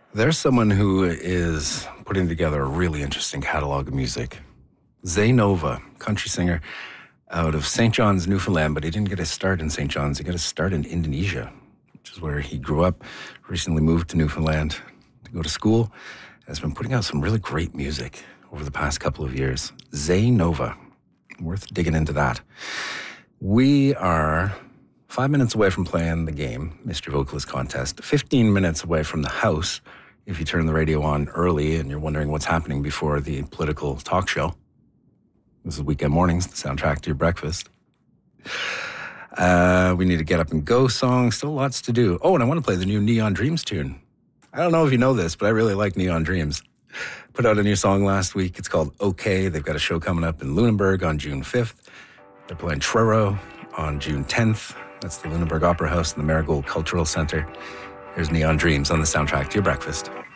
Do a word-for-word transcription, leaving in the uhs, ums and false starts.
There's someone who is putting together a really interesting catalog of music. Zay Nova, country singer out of Saint John's, Newfoundland, but he didn't get his start in Saint John's. He got his start in Indonesia, which is where he grew up, recently moved to Newfoundland to go to school, and has been putting out some really great music over the past couple of years. Zay Nova, worth digging into that. We are five minutes away from playing the game, Mystery Vocalist Contest, fifteen minutes away from the house, if you turn the radio on early and you're wondering what's happening before the political talk show. This is Weekend Mornings, the soundtrack to your breakfast. Uh, we need to get up and go song. Still lots to do. Oh, and I want to play the new Neon Dreams tune. I don't know if you know this, but I really like Neon Dreams. Put out a new song last week. It's called OK. They've got a show coming up in Lunenburg on June fifth. They're playing Truro on June tenth. That's the Lunenburg Opera House and the Marigold Cultural Center. Here's Neon Dreams on the soundtrack to your breakfast.